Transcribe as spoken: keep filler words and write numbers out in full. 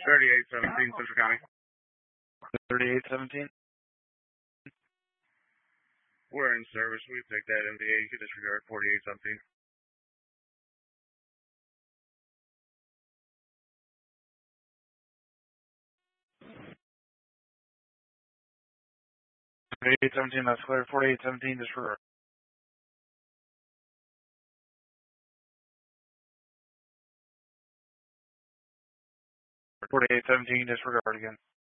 thirty-eight seventeen, Central County. thirty-eight seventeen? We're in service. We take that M D A. You can disregard forty-eight seventeen. thirty-eight seventeen, that's clear. forty-eight seventeen, disregard. forty-eight seventeen, disregard again.